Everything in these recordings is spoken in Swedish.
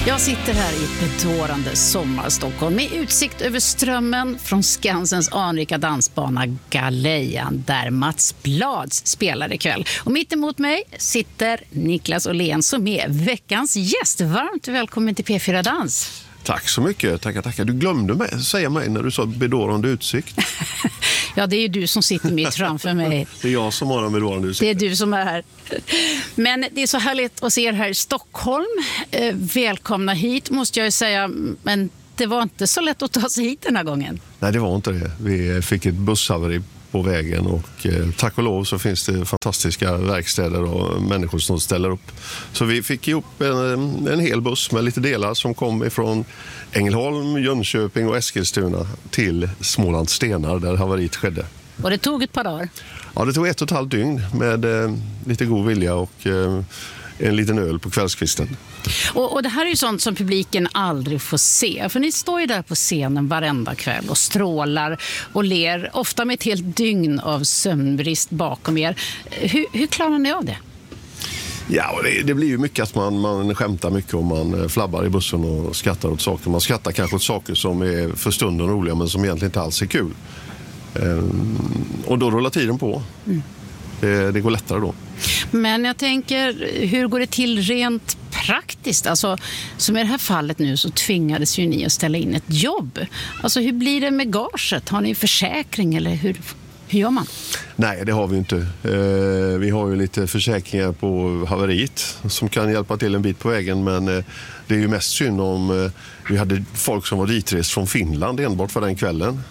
Jag sitter här i ett bedårande sommarstockholm med utsikt över Strömmen från Skansens anrika dansbana Galejan där Mats Blads spelar ikväll. Och mitt emot mig sitter Niklas Åhlén som är veckans gäst. Varmt välkommen till P4 Dans. Tack så mycket, tackar. Du glömde säga mig när du sa bedårande utsikt. Ja, det är ju du som sitter mitt framför mig. Det är jag som har en bedårande utsikt. Det är du som är här. Men det är så härligt att se er här i Stockholm. Välkomna hit måste jag ju säga, men det var inte så lätt att ta sig hit den här gången. Nej, det var inte det. Vi fick ett busshaveri på vägen och tack och lov så finns det fantastiska verkstäder och människor som ställer upp. Så vi fick ihop en hel buss med lite delar som kom ifrån Ängelholm, Jönköping och Eskilstuna till Småland Stenar där haveriet skedde. Och det tog ett par dagar? Ja, det tog 1,5 dygn med lite god vilja och en liten öl på kvällskvisten. Och det här är ju sånt som publiken aldrig får se. För ni står ju där på scenen varenda kväll och strålar och ler. Ofta med ett helt dygn av sömnbrist bakom er. Hur klarar ni av det? Ja, det blir ju mycket att man skämtar mycket och man flabbar i bussen och skrattar åt saker. Man skrattar kanske åt saker som är för stunden roliga men som egentligen inte alls är kul. Och då rullar tiden på. Det går lättare då. Men jag tänker, hur går det till rent praktiskt? Alltså, som i det här fallet nu så tvingades ju ni att ställa in ett jobb. Alltså, hur blir det med gaget? Har ni försäkring eller hur gör man? Nej, det har vi inte. Vi har ju lite försäkringar på haveriet som kan hjälpa till en bit på vägen, men det är ju mest synd om vi hade folk som var ditrest från Finland enbart för den kvällen.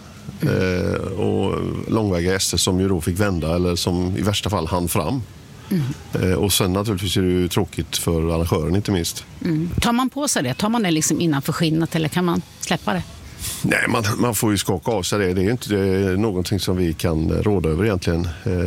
Och långväga gäster som ju då fick vända eller som i värsta fall hann fram. Och sen naturligtvis är det ju tråkigt för arrangören inte minst. Tar man på sig det? Tar man det liksom innanför skinnet eller kan man släppa det? Nej, man får ju skaka av sig det. Det är ju inte någonting som vi kan råda över egentligen.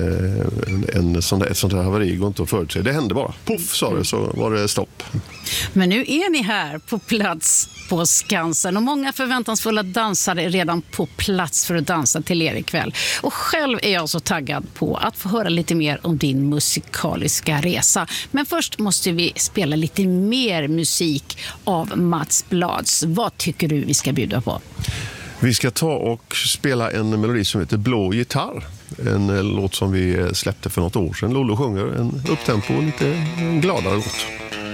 Ett sånt här haveri går inte att förutse. Det hände bara. Puff, sa det, så var det stopp. Men nu är ni här på plats på Skansen och många förväntansfulla dansare är redan på plats för att dansa till er ikväll. Och själv är jag så taggad på att få höra lite mer om din musikaliska resa. Men först måste vi spela lite mer musik av Mats Blads. Vad tycker du vi ska bjuda på? Vi ska ta och spela en melodi som heter Blå gitarr. En låt som vi släppte för något år sedan. Lollo sjunger en upptempo och lite gladare låt.